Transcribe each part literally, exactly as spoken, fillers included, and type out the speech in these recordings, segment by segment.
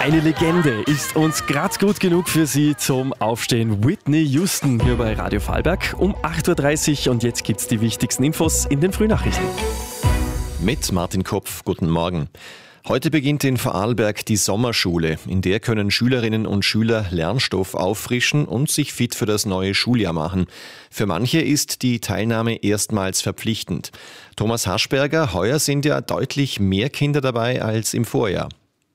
Eine Legende ist uns gerade gut genug für Sie zum Aufstehen. Whitney Houston hier bei Radio Vorarlberg um acht Uhr dreißig und jetzt gibt's die wichtigsten Infos in den Frühnachrichten. Mit Martin Kopf, guten Morgen. Heute beginnt in Vorarlberg die Sommerschule. In der können Schülerinnen und Schüler Lernstoff auffrischen und sich fit für das neue Schuljahr machen. Für manche ist die Teilnahme erstmals verpflichtend. Thomas Haschberger, heuer sind ja deutlich mehr Kinder dabei als im Vorjahr.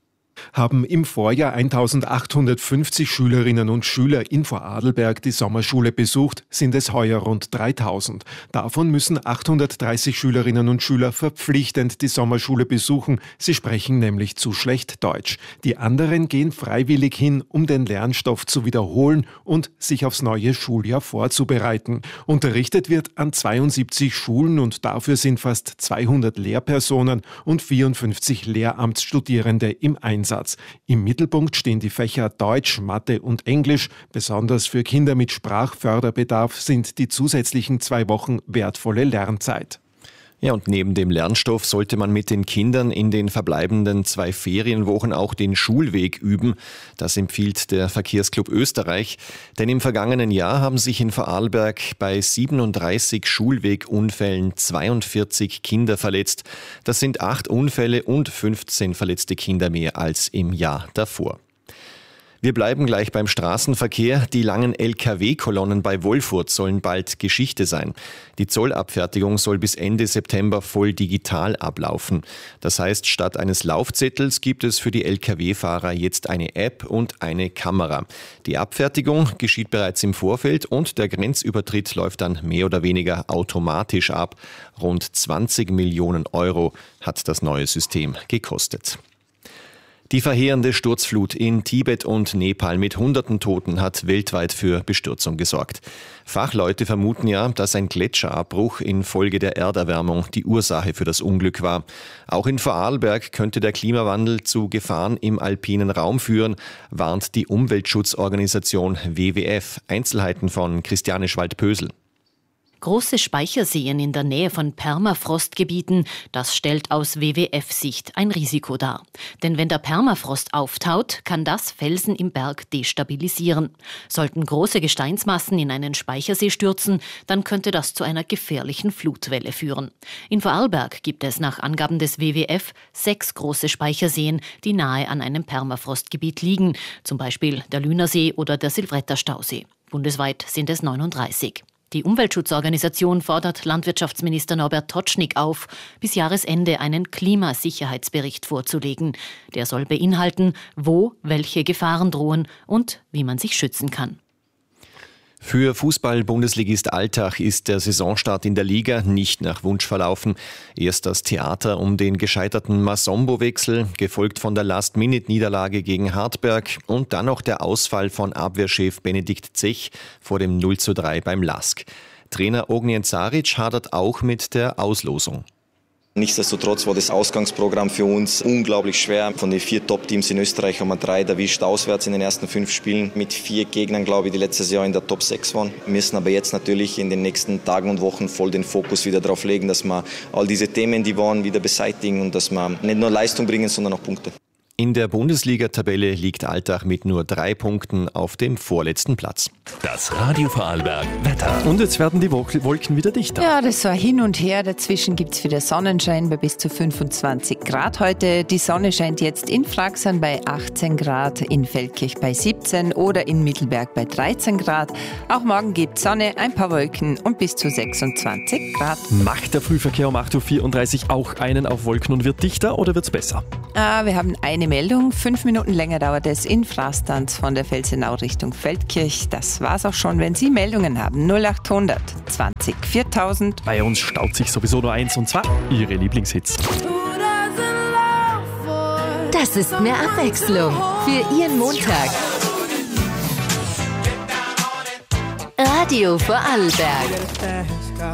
Haben im Vorjahr eintausendachthundertfünfzig Schülerinnen und Schüler in Vorarlberg die Sommerschule besucht, sind es heuer rund dreitausend. Davon müssen achthundertdreißig Schülerinnen und Schüler verpflichtend die Sommerschule besuchen. Sie sprechen nämlich zu schlecht Deutsch. Die anderen gehen freiwillig hin, um den Lernstoff zu wiederholen und sich aufs neue Schuljahr vorzubereiten. Unterrichtet wird an zweiundsiebzig Schulen und dafür sind fast zweihundert Lehrpersonen und vierundfünfzig Lehramtsstudierende im Einsatz. Im Mittelpunkt stehen die Fächer Deutsch, Mathe und Englisch. Besonders für Kinder mit Sprachförderbedarf sind die zusätzlichen zwei Wochen wertvolle Lernzeit. Ja, und neben dem Lernstoff sollte man mit den Kindern in den verbleibenden zwei Ferienwochen auch den Schulweg üben. Das empfiehlt der Verkehrsclub Österreich. Denn im vergangenen Jahr haben sich in Vorarlberg bei siebenunddreißig Schulwegunfällen zweiundvierzig Kinder verletzt. Das sind acht Unfälle und fünfzehn verletzte Kinder mehr als im Jahr davor. Wir bleiben gleich beim Straßenverkehr. Die langen L K W-Kolonnen bei Wolfurt sollen bald Geschichte sein. Die Zollabfertigung soll bis Ende September voll digital ablaufen. Das heißt, statt eines Laufzettels gibt es für die L K W-Fahrer jetzt eine App und eine Kamera. Die Abfertigung geschieht bereits im Vorfeld und der Grenzübertritt läuft dann mehr oder weniger automatisch ab. Rund zwanzig Millionen Euro hat das neue System gekostet. Die verheerende Sturzflut in Tibet und Nepal mit hunderten Toten hat weltweit für Bestürzung gesorgt. Fachleute vermuten ja, dass ein Gletscherabbruch infolge der Erderwärmung die Ursache für das Unglück war. Auch in Vorarlberg könnte der Klimawandel zu Gefahren im alpinen Raum führen, warnt die Umweltschutzorganisation W W F. Einzelheiten von Christiane Schwald-Pösel. Große Speicherseen in der Nähe von Permafrostgebieten, das stellt aus W W F-Sicht ein Risiko dar. Denn wenn der Permafrost auftaut, kann das Felsen im Berg destabilisieren. Sollten große Gesteinsmassen in einen Speichersee stürzen, dann könnte das zu einer gefährlichen Flutwelle führen. In Vorarlberg gibt es nach Angaben des W W F sechs große Speicherseen, die nahe an einem Permafrostgebiet liegen, zum Beispiel der Lünersee oder der Silvretta-Stausee. Bundesweit sind es neununddreißig. Die Umweltschutzorganisation fordert Landwirtschaftsminister Norbert Totschnig auf, bis Jahresende einen Klimasicherheitsbericht vorzulegen. Der soll beinhalten, wo welche Gefahren drohen und wie man sich schützen kann. Für Fußball-Bundesligist Altach ist der Saisonstart in der Liga nicht nach Wunsch verlaufen. Erst das Theater um den gescheiterten Masombo-Wechsel, gefolgt von der Last-Minute-Niederlage gegen Hartberg und dann noch der Ausfall von Abwehrchef Benedikt Zech vor dem null zu drei beim Lask. Trainer Ognjen Caric hadert auch mit der Auslosung. Nichtsdestotrotz war das Ausgangsprogramm für uns unglaublich schwer. Von den vier Top-Teams in Österreich haben wir drei erwischt auswärts in den ersten fünf Spielen. Mit vier Gegnern, glaube ich, die letztes Jahr in der Top sechs waren. Wir müssen aber jetzt natürlich in den nächsten Tagen und Wochen voll den Fokus wieder darauf legen, dass wir all diese Themen, die waren, wieder beseitigen und dass wir nicht nur Leistung bringen, sondern auch Punkte. In der Bundesliga-Tabelle liegt Altach mit nur drei Punkten auf dem vorletzten Platz. Das Radio Vorarlberg Wetter. Und jetzt werden die Wolken wieder dichter. Ja, das war hin und her. Dazwischen gibt es wieder Sonnenschein bei bis zu fünfundzwanzig Grad heute. Die Sonne scheint jetzt in Fraxern bei achtzehn Grad, in Feldkirch bei siebzehn oder in Mittelberg bei dreizehn Grad. Auch morgen gibt es Sonne, ein paar Wolken und bis zu sechsundzwanzig Grad. Macht der Frühverkehr um acht Uhr vierunddreißig auch einen auf Wolken und wird dichter oder wird es besser? Ah, wir haben eine Meldung. Fünf Minuten länger dauert es in Frastanz von der Felsenau Richtung Feldkirch. Das war's auch schon, wenn Sie Meldungen haben. null achthundert zwanzig viertausend. Bei uns staut sich sowieso nur eins und zwar Ihre Lieblingshits. Das ist mehr Abwechslung für Ihren Montag. Radio Vorarlberg.